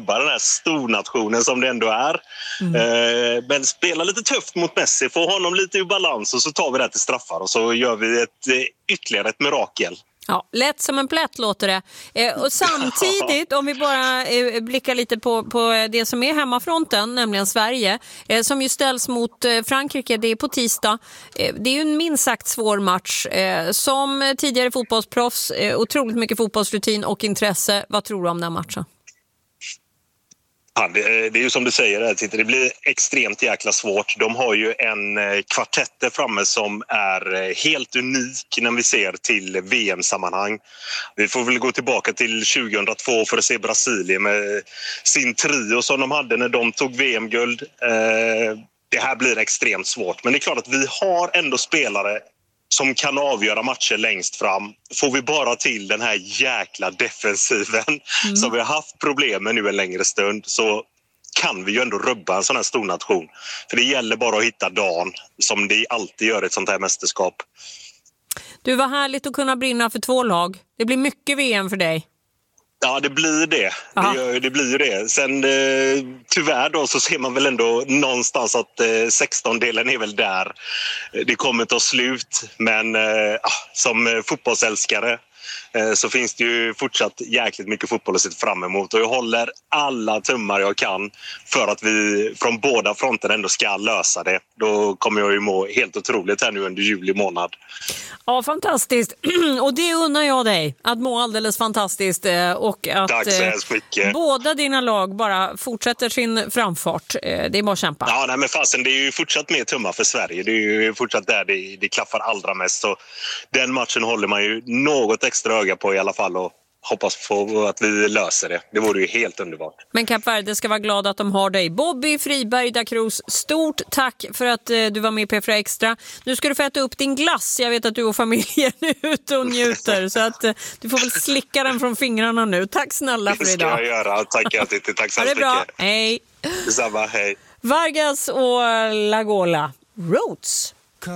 rubba den här stornationen som det ändå är. Men spela lite tufft mot Messi, få honom lite i balans och så tar vi det till straffar och så gör vi ytterligare ett mirakel. Ja, lätt som en plätt låter det. Och samtidigt, om vi bara blickar lite på det som är hemmafronten, nämligen Sverige, som ju ställs mot Frankrike, det är på tisdag. Det är ju en minst sagt svår match. Som tidigare fotbollsproffs, otroligt mycket fotbollsrutin och intresse. Vad tror du om den matchen? Ja, det är ju som du säger, det blir extremt jäkla svårt. De har ju en kvartett där framme som är helt unik när vi ser till VM-sammanhang. Vi får väl gå tillbaka till 2002 för att se Brasilien med sin trio som de hade när de tog VM-guld. Det här blir extremt svårt, men det är klart att vi har ändå spelare som kan avgöra matcher längst fram. Får vi bara till den här jäkla defensiven som vi har haft problem med nu en längre stund, så kan vi ju ändå rubba en sån här stor nation. För det gäller bara att hitta dagen, som det alltid gör ett sånt här mästerskap. Du, var härligt att kunna brinna för 2 lag. Det blir mycket VM för dig. Ja, det blir det. Det blir det. Sen tyvärr då så ser man väl ändå någonstans att 16-delen är väl där. Det kommer ta slut, men som fotbollsälskare så finns det ju fortsatt jäkligt mycket fotboll att se fram emot. Och jag håller alla tummar jag kan för att vi från båda fronter ändå ska lösa det. Då kommer jag ju må helt otroligt här nu under juli månad. Ja, fantastiskt. Och det unnar jag dig, att må alldeles fantastiskt och att båda dina lag bara fortsätter sin framfart. Det är bara att kämpa. Ja, nej, men fasen, det är ju fortsatt mer tummar för Sverige. Det är ju fortsatt där det klaffar allra mest. Så den matchen håller man ju något extra öga på i alla fall och hoppas på att vi löser det. Det vore ju helt underbart. Men Kap Verde ska vara glad att de har dig. Bobby Friberg da Cruz, stort tack för att du var med i P4 Extra. Nu ska du få äta upp din glass. Jag vet att du och familjen är ute och njuter, så att du får väl slicka den från fingrarna nu. Tack snälla för idag. Det ska jag göra. Tack så mycket. Bra. Hej. Detsamma, hej. Vargas och Lagola. Roots.